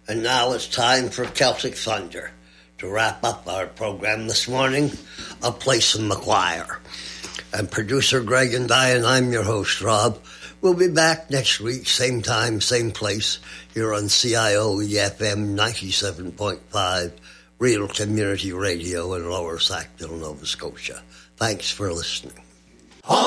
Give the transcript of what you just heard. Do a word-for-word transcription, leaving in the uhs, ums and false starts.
And now it's time for Celtic Thunder. To wrap up our program this morning, A Place in the Choir. And producer Greg and I, and I'm your host, Rob. We'll be back next week, same time, same place, here on C I O E F M ninety-seven point five, Real Community Radio in Lower Sackville, Nova Scotia. Thanks for listening.